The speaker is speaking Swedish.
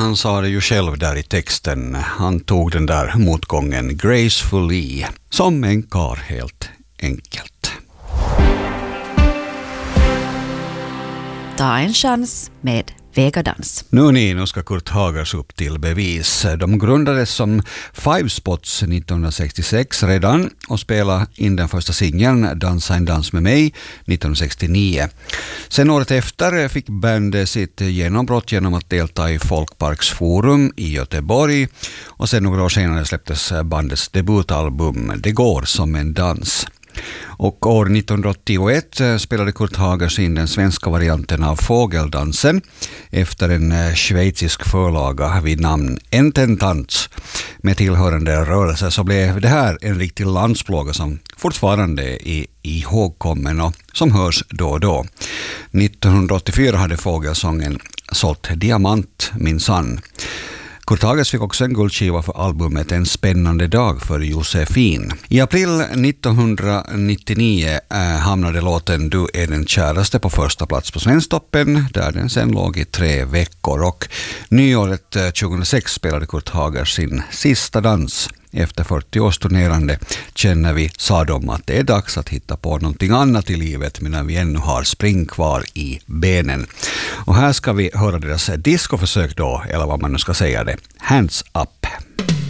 han sa det ju själv där i texten. Han tog den där motgången gracefully, som en kar helt enkelt. Ta en chans med Vegadans. Nu ska Kurt Hagers upp till bevis. De grundades som Five Spots 1966 redan och spelade in den första singeln Dansa en dans med mig 1969. Sen året efter fick bandet sitt genombrott genom att delta i Folkparksforum i Göteborg och sen några år senare släpptes bandets debutalbum Det går som en dans. Och år 1981 spelade Kurt Hagers in den svenska varianten av Fågeldansen efter en schweizisk förlaga vid namn Ententanz. Med tillhörande rörelse så blev det här en riktig landsplåga som fortfarande är ihågkommen och som hörs då och då. 1984 hade Fågelsången sålt diamant minsann. Kurt Hagers fick också en guldskiva för albumet En spännande dag för Josefin. I april 1999 hamnade låten Du är den käraste på första plats på Svensktoppen, där den sen låg i 3 veckor. Och nyåret 2006 spelade Kurt Hagers sin sista dans. Efter 40 års turnerande känner vi, sa de, att det är dags att hitta på någonting annat i livet medan vi ännu har spring kvar i benen. Och här ska vi höra deras discoförsök då, eller vad man nu ska säga det. Hands up!